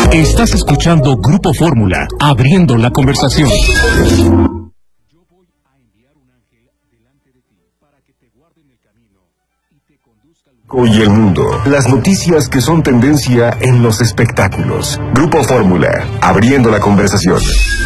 Estás escuchando Grupo Fórmula, abriendo la conversación. Hoy el mundo, las noticias que son tendencia en los espectáculos. Grupo Fórmula, abriendo la conversación.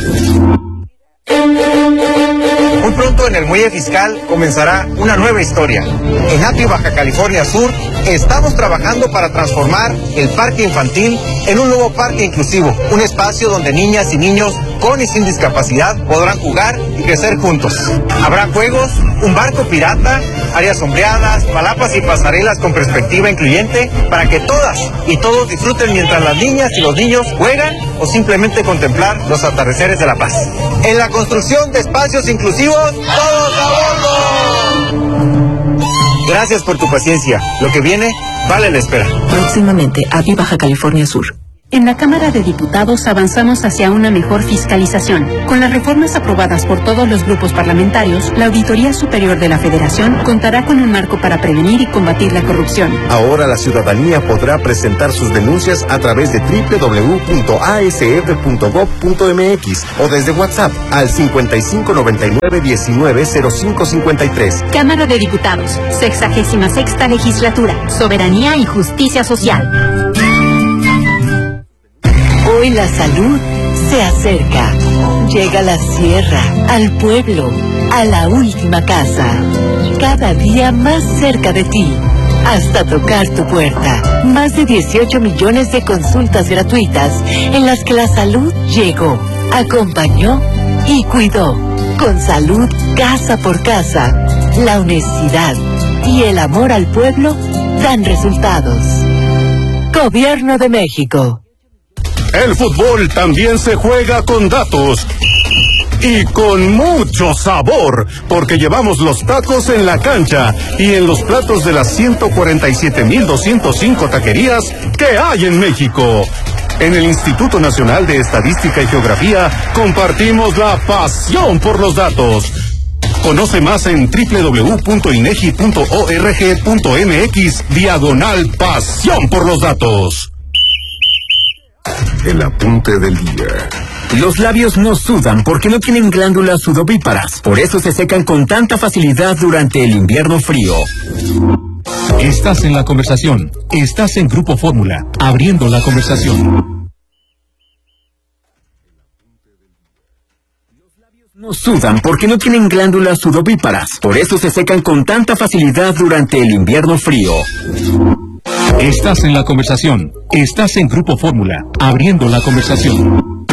Muy pronto en el Muelle Fiscal comenzará una nueva historia. En Atrio, Baja California Sur, estamos trabajando para transformar el parque infantil en un nuevo parque inclusivo, un espacio donde niñas y niños con y sin discapacidad podrán jugar y crecer juntos. Habrá juegos, un barco pirata, áreas sombreadas, palapas y pasarelas con perspectiva incluyente para que todas y todos disfruten mientras las niñas y los niños juegan o simplemente contemplar los atardeceres de La Paz. En la construcción de espacios inclusivos, ¡todos a bordo! Gracias por tu paciencia. Lo que viene vale la espera. Próximamente, API Baja California Sur. En la Cámara de Diputados avanzamos hacia una mejor fiscalización. Con las reformas aprobadas por todos los grupos parlamentarios, la Auditoría Superior de la Federación contará con un marco para prevenir y combatir la corrupción. Ahora la ciudadanía podrá presentar sus denuncias a través de www.asf.gov.mx o desde WhatsApp al 5599-190553. Cámara de Diputados, 66ª Legislatura, Soberanía y Justicia Social. Hoy la salud se acerca. Llega a la sierra, al pueblo, a la última casa. Cada día más cerca de ti, hasta tocar tu puerta. Más de 18 millones de consultas gratuitas en las que la salud llegó, acompañó y cuidó. Con salud casa por casa, la honestidad y el amor al pueblo dan resultados. Gobierno de México. El fútbol también se juega con datos y con mucho sabor, porque llevamos los tacos en la cancha y en los platos de las 147,205 taquerías que hay en México. En el Instituto Nacional de Estadística y Geografía compartimos la pasión por los datos. Conoce más en www.inegi.org.mx/pasión por los datos. El apunte del día. Los labios no sudan porque no tienen glándulas sudovíparas. Por eso se secan con tanta facilidad durante el invierno frío. Estás en la conversación. Estás en Grupo Fórmula, abriendo la conversación. No sudan porque no tienen glándulas sudovíparas. Por eso se secan con tanta facilidad durante el invierno frío. Estás en la conversación. Estás en Grupo Fórmula, abriendo la conversación.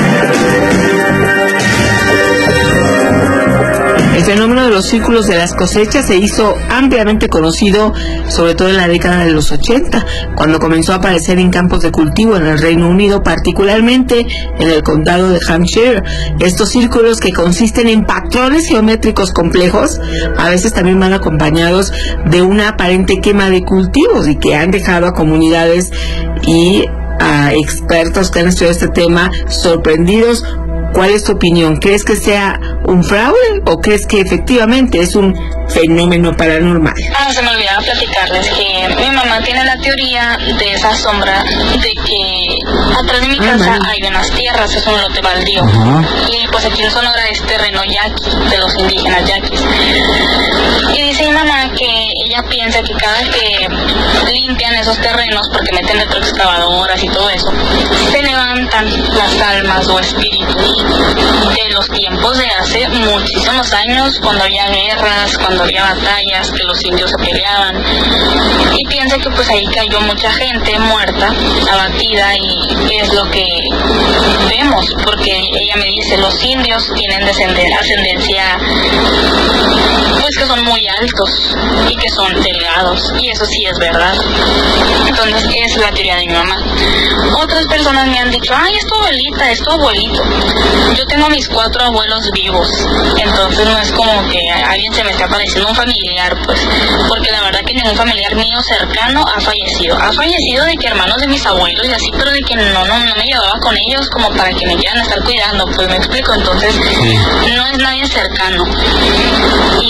El fenómeno de los círculos de las cosechas se hizo ampliamente conocido, sobre todo en la década de los 80, cuando comenzó a aparecer en campos de cultivo en el Reino Unido, particularmente en el condado de Hampshire. Estos círculos, que consisten en patrones geométricos complejos, a veces también van acompañados de una aparente quema de cultivos y que han dejado a comunidades y a expertos que han estudiado este tema sorprendidos. ¿Cuál es tu opinión? ¿Crees que sea un fraude o crees que efectivamente es un fenómeno paranormal? Se me olvidaba platicarles que mi mamá tiene la teoría de esa sombra de que atrás de mi casa hay unas tierras, es un lote baldío. Y pues aquí en Sonora es terreno yaqui, de los indígenas yaquis. Y dice mi mamá que ella piensa que cada vez que limpian esos terrenos, porque meten retroexcavadoras y todo eso, se levantan las almas o espíritus de los tiempos de hace muchísimos años, cuando había guerras, cuando había batallas, que los indios se peleaban, y piensa que pues ahí cayó mucha gente muerta, abatida, y es lo que vemos, porque ella me dice, los indios tienen ascendencia, pues que son muy altos y que son delgados, y eso sí es verdad. Entonces es la teoría de mi mamá. Otras personas me han dicho, ay, es tu abuelita, es tu abuelito. Yo tengo a mis 4 abuelos vivos, entonces no es como que a alguien se me está apareciendo un familiar, pues, porque la verdad que ningún familiar mío cercano ha fallecido. Ha fallecido de que hermanos de mis abuelos y así, pero de que no me llevaba con ellos como para que me quieran estar cuidando, pues me explico. Entonces no es nadie cercano. Y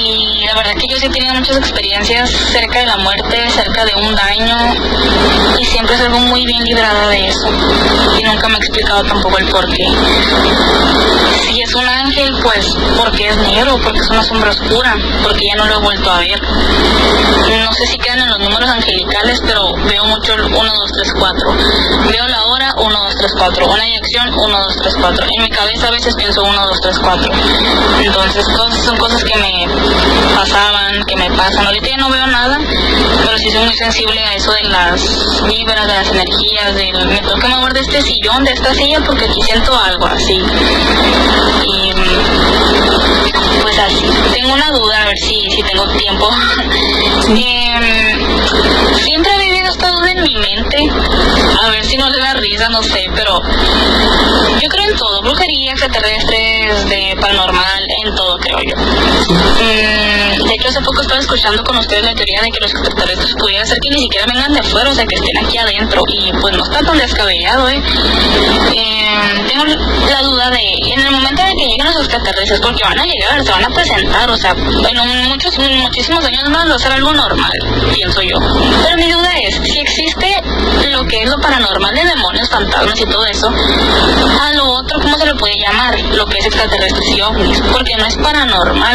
la verdad que yo sí he tenido muchas experiencias cerca de la muerte, cerca de un daño, y siempre salgo muy bien librada de eso, y nunca me he explicado tampoco el por qué. Si es un ángel, pues porque es negro, porque es una sombra oscura, porque ya no lo he vuelto a ver. No sé si quedan en los números angelicales, pero veo mucho el 1, 2, 3, 4. Veo la hora 1, 2, 3, 4. Una dirección 1, 2, 3, 4. En mi cabeza a veces pienso 1, 2, 3, 4. Entonces son cosas que me pasaban, que me pasan. Ahorita ya no veo nada, pero sí soy muy sensible a eso de las vibras, de las energías, me tengo que mover de este sillón, de esta silla, porque aquí siento algo así. Y pues así. Tengo una duda, a ver si tengo tiempo. Siempre he vivido esta duda en mi mente, a ver si no le da risa, no sé, pero yo creo en todo, brujería, extraterrestres, de paranormal, en todo creo yo. De hecho, hace poco estaba escuchando con ustedes la teoría de que los extraterrestres pudiera ser que ni siquiera vengan de afuera, o sea, que estén aquí adentro, y pues no está tan descabellado, tengo la duda de, en el momento en que lleguen los extraterrestres, porque van a llegar, se van a presentar, o sea, en muchísimos años más va a ser algo normal, pienso yo. Pero mi duda es, si existe lo que es lo paranormal de demonios, fantasmas y todo eso, a lo otro, ¿cómo se le puede llamar? Lo que es extraterrestres y ovnis, porque no es paranormal.